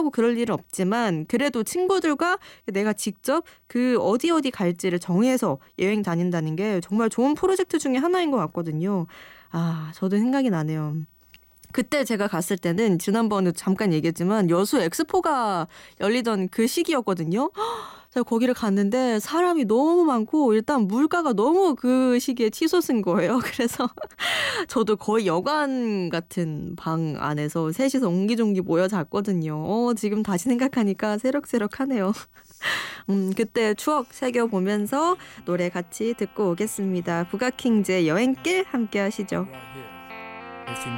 하고 그럴 일은 없지만 그래도 친구들과 내가 직접 그 어디 갈지를 정해서 여행 다닌다는 게 정말 좋은 프로젝트 중에 하나인 것 같거든요. 아, 저도 생각이 나네요. 그때 제가 갔을 때는 지난번에 잠깐 얘기했지만 여수 엑스포가 열리던 그 시기였거든요. 제가 거기를 갔는데 사람이 너무 많고 일단 물가가 너무 그 시기에 치솟은 거예요. 그래서 저도 거의 여관 같은 방 안에서 셋이서 옹기종기 모여 잤거든요. 지금 다시 생각하니까 새록새록하네요. 그때 추억 새겨보면서 노래 같이 듣고 오겠습니다. 부가킹즈의 여행길 함께 하시죠.